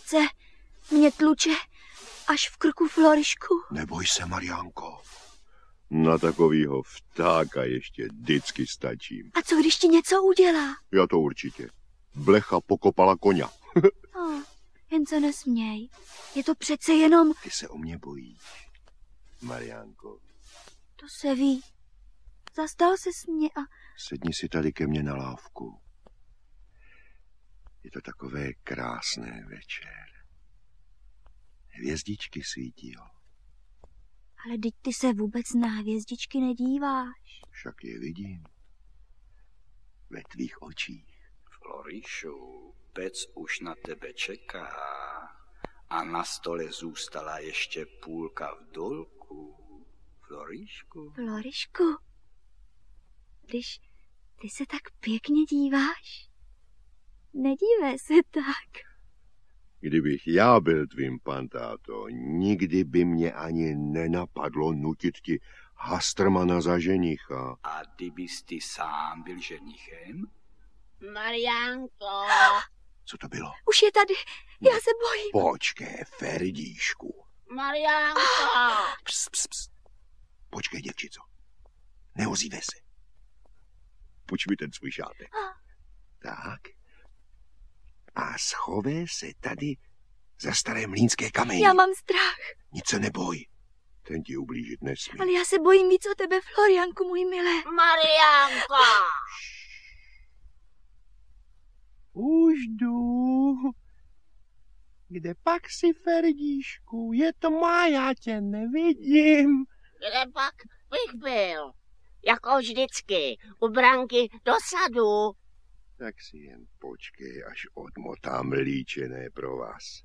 srdce mě tluče až v krku, Florišku. Neboj se, Mariánko. Na takovýho vtáka ještě vždycky stačím. A co když ti něco udělá? Já to určitě. Blecha pokopala koně. Jen se nesměj. Je to přece jenom... Ty se o mě bojíš, Mariánko. To se ví. Zastal ses mě a... Sedni si tady ke mně na lávku. Je to takové krásné večer. Hvězdičky svítí, jo. Ale teď ty se vůbec na hvězdičky nedíváš. Však je vidím. Ve tvých očích. Florišu, pec už na tebe čeká a na stole zůstala ještě půlka v dolku. Florišku? Florišku, když ty se tak pěkně díváš, nedívej se tak. Kdybych já byl tvým pantáto, nikdy by mě ani nenapadlo nutit ti Hastrmana za ženicha. A kdybys ty sám byl ženichem? Mariánko. Co to bylo? Už je tady, já se bojím. Počkej, Ferdíšku. Mariánko. Pst. Počkej, děvčico. Neozývej se. Půjč mi ten svůj šátek. Tak. A schovej se tady za staré mlýnské kameny. Já mám strach. Nic se neboj. Ten ti ublížit nesmí. Ale já se bojím víc o tebe, Florianku, můj milé. Mariánko. Už jdu. Kde pak si, Ferdíšku? Je tma, já tě nevidím. Kde pak bych byl? Jako vždycky, u branky do sadu. Tak si jen počkej, až odmotám líčené pro vás.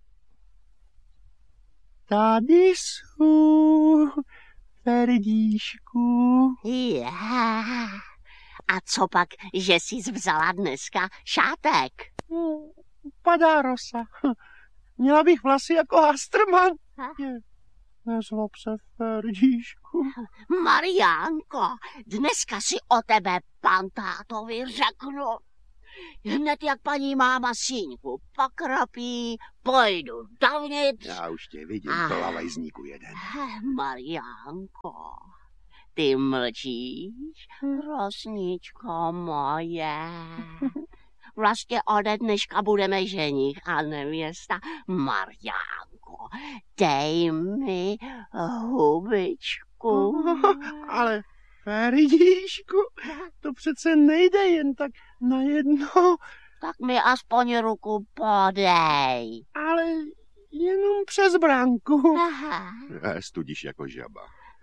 Tady jsou, Ferdíšku. Já. A co pak, že jsi vzala dneska šátek? Padá rosa. Měla bych vlasy jako Hastrman. Nezlob se, Ferdíšku. Mariánko, dneska si o tebe pantátovi řeknu. Hned jak paní máma síňku pokropí, pojdu dovnitř. Já už tě vidím, to lavajzníku jeden. Mariánko, ty mlčíš, rosničko moje. Vlastně ode dneška budeme ženich a nevěsta. Mariánko, dej mi hubičku. Ale Ferdíšku, to přece nejde jen tak najednou. Tak mi aspoň ruku podej. Ale jenom přes branku. Aha. Studíš jako žaba.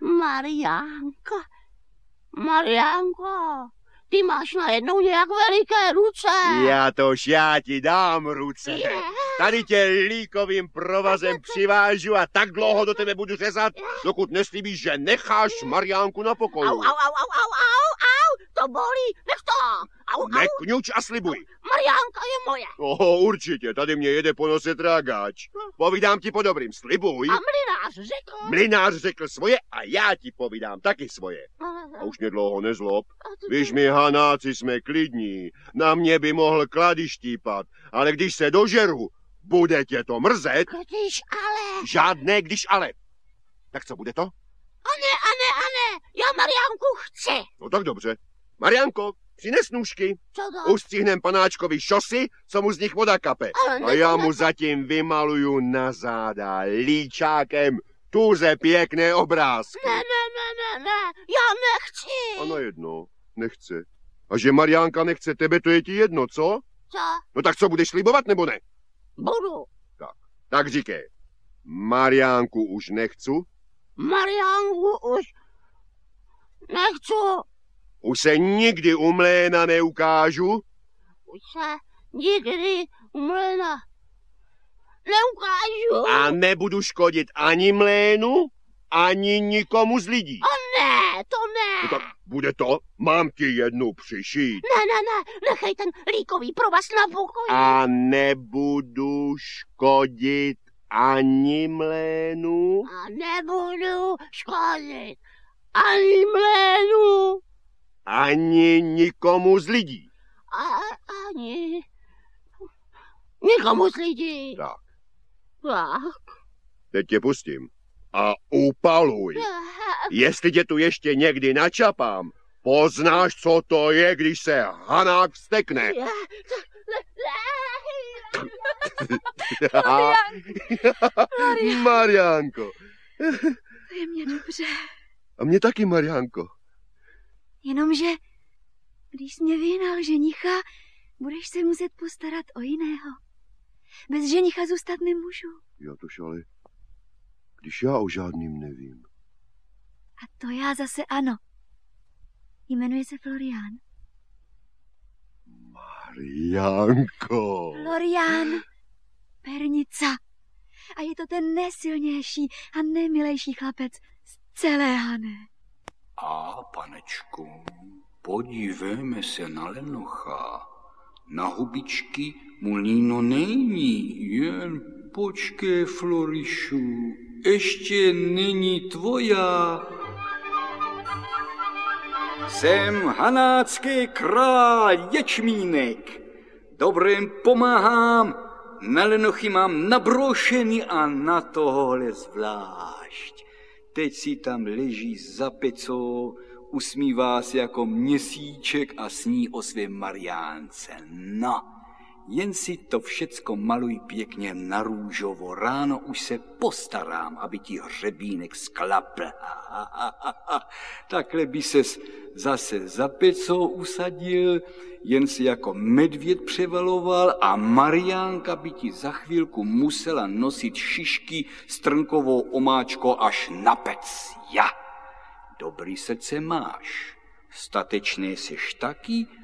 Mariánko, ty máš najednou nějak veliké ruce. Já ti dám ruce. Tady tě líkovým provazem přivážu a tak dlouho do tebe budu řezat, dokud neslíbíš, že necháš Mariánku na pokoji. Au, to bolí, nech to. Nekňuč a slibuj. Mariánka je moje. Určitě, tady mě jede po nose trágáč. Povídám ti po dobrým, slibuj. A mlynář řekl? Mlynář řekl svoje a já ti povídám taky svoje. A už mě dlouho nezlob. Víš, my Hanáci jsme klidní, na mě by mohl klady štípat, ale když se dožeru, bude tě to mrzet. Když ale... Žádné když ale. Tak co bude to? A ne, já Mariánku chci. No tak dobře. Mariánko, přines nůžky. Co to? Ustřihnem panáčkovi šosy, co mu z nich voda kape. A já mu zatím vymaluju na záda líčákem tuze pěkné obrázky. Ne, já nechci. Ano jedno, nechce. A že Mariánka nechce tebe, to je ti jedno, co? Co? No tak co, budeš slibovat nebo ne? Budu. Tak říkej. Mariánku už nechci. Mariánku už nechci. Už se nikdy u mléna neukážu. Už se nikdy u mléna neukážu. A nebudu škodit ani mlénu, ani nikomu z lidí. A ne, to ne. No tak bude to, mám ti jednu přišít. Ne, nechej ten líkový provaz na pokoji. A nebudu škodit ani mlénu. A nebudu škodit ani mlénu. Ani nikomu z lidí. Ani nikomu z lidí. Tak, Teď tě pustím. A upaluj. Jestli tě tu ještě někdy načapám, poznáš, co to je, když se hanák vztekne. Mariánko. To je mě dobře. A mě taky, Mariánko. Jenomže, když jsi mě vyhnal ženicha, budeš se muset postarat o jiného. Bez ženicha zůstat nemůžu. Já tož ale, když já o žádným nevím. A to já zase ano. Jmenuje se Florián. Mariánko. Florián Pernica. A je to ten nejsilnější a nejmilejší chlapec z celé Hané. A, panečku, podívejme se na lenocha. Na hubičky mu líno není, jen počkej, Florišu, ještě není tvoja. Jsem hanácký král Ječmínek. Dobrým pomáhám, na lenochy mám nabrošený a na tohle zvlášť. Teď si tam leží za pecou, usmívá se jako měsíček a sní o svém Mariánce. No, jen si to všecko maluj pěkně na růžovo. Ráno už se postarám, aby ti hřebínek sklapl. Takhle by ses zase za pecou usadil, jen si jako medvěd převaloval a Mariánka by ti za chvílku musela nosit šišky s trnkovou omáčkou až na pec. Ja, dobrý srdce máš, statečný seš taky